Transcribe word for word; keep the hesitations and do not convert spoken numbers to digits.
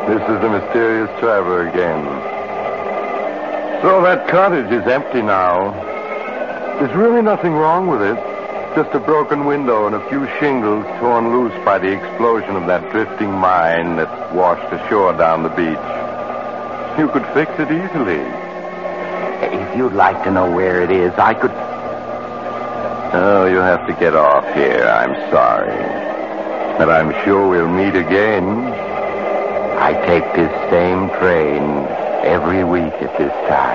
This is the mysterious traveler again. So that cottage is empty now. There's really nothing wrong with it. Just a broken window and a few shingles torn loose by the explosion of that drifting mine that washed ashore down the beach. You could fix it easily. If you'd like to know where it is, I could... Oh, you have to get off here. I'm sorry. But I'm sure we'll meet again. I take this same train every week at this time.